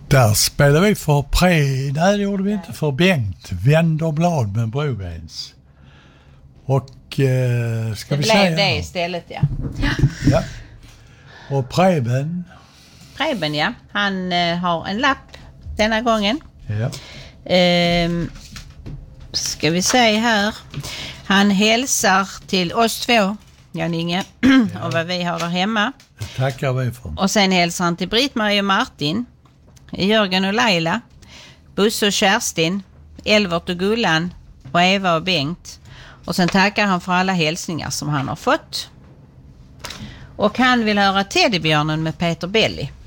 Där spelade vi för nej det gjorde vi inte, för Bengt, Vänd och blad med Broens. Och ska vi säga... Det blev det istället, ja. Ja. Och Preben, ja. Han har en lapp denna gången. ja. Ska vi säga här. Han hälsar till oss två, Jan-Inge, och vad vi har där hemma. Det tackar vi för. Och sen hälsar han till Britt-Marie och Martin, Jörgen och Laila, Busse och Kerstin, Elvert och Gullan och Eva och Bengt. Och sen tackar han för alla hälsningar som han har fått. Och han vill höra Teddybjörnen med Peter Belli.